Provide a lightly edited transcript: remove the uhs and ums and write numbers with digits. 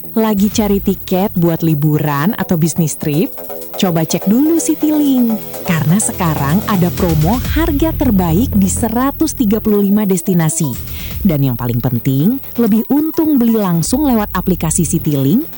Lagi cari tiket buat liburan atau bisnis trip? Coba cek dulu Citylink. Karena sekarang ada promo harga terbaik di 135 destinasi. Dan yang paling penting, lebih untung beli langsung lewat aplikasi Citylink